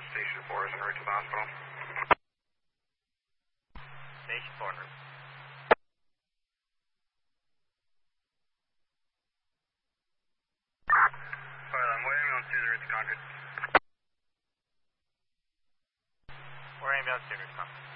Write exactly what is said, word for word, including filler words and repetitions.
Station four is en route to the hospital. Station four en route. Fire line, what ambulance is en route to Concord? Where ambulance is en route to Concord?